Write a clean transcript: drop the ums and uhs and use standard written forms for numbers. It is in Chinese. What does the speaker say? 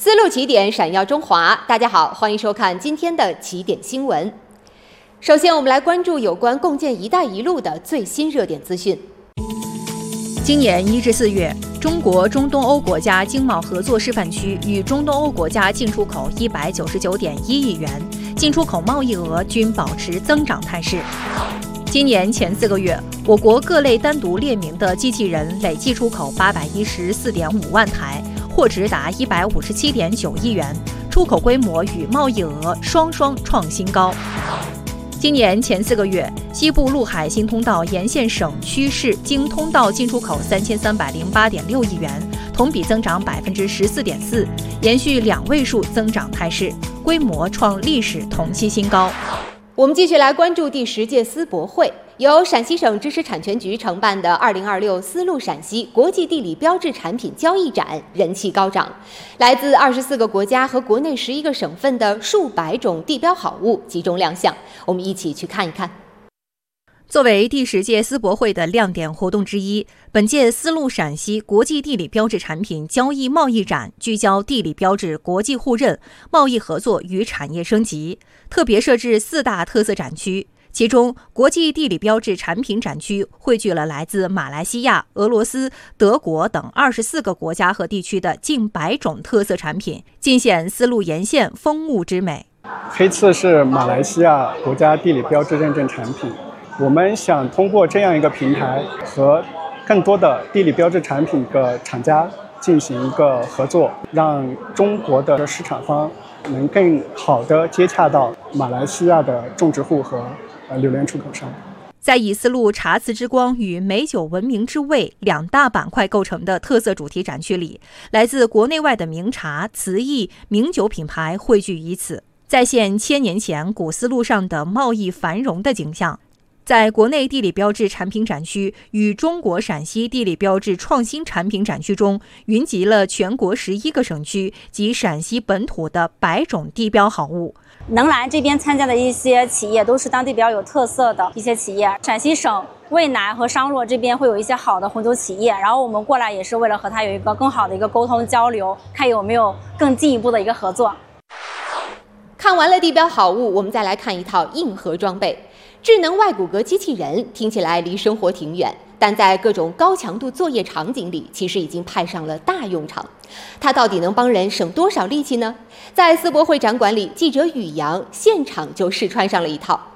丝路起点，闪耀中华。大家好，欢迎收看今天的起点新闻。首先，我们来关注有关共建“一带一路”的最新热点资讯。 今年1至4月，中国中东欧国家经贸合作示范区与中东欧国家进出口199.1亿元，进出口贸易额均保持增长态势。今年前4个月，我国各类单独列明的机器人累计出口814.5万台，货值达157.9亿元，出口规模与贸易额双创新高。今年前4个月，西部陆海新通道沿线省区市经通道进出口3308.6亿元，同比增长14.4%，延续2位数增长态势，规模创历史同期新高。 我们继续来关注第10届丝博会，由陕西省知识产权局承办的2026丝路陕西国际地理标志产品交易展人气高涨，来自24个国家和国内11个省份的数百种地标好物集中亮相，我们一起去看一看。 作为第10届丝博会的亮点活动之一，本届丝路陕西国际地理标志产品交易贸易展聚焦地理标志国际互认、贸易合作与产业升级，特别设置4大特色展区。其中，国际地理标志产品展区汇聚了来自马来西亚、俄罗斯、德国等24个国家和地区的近100种特色产品，尽显丝路沿线风物之美。 黑刺是马来西亚国家地理标志认证产品，我们想通过这样一个平台和更多的地理标志产品的厂家进行一个合作，让中国的市场方能更好地接洽到马来西亚的种植户和榴莲出口商。 在以丝路茶瓷之光与美酒闻名之味2大板块构成的特色主题展区里，来自国内外的名茶、瓷艺、名酒品牌汇聚于此，再现1000年前古丝路上的贸易繁荣的景象。在国内地理标志产品展区与中国陕西地理标志创新产品展区中，云集了全国11个省区及陕西本土的100种地标好物。 能来这边参加的一些企业都是当地比较有特色的一些企业，陕西省渭南和商洛这边会有一些好的红酒企业，然后我们过来也是为了和他有一个更好的一个沟通交流，看有没有更进一步的一个合作。 看完了地标好物，我们再来看一套硬核装备。智能外骨骼机器人听起来离生活挺远，但在各种高强度作业场景里，其实已经派上了大用场。它到底能帮人省多少力气呢？在丝博会展馆里，记者宇阳现场就试穿上了一套。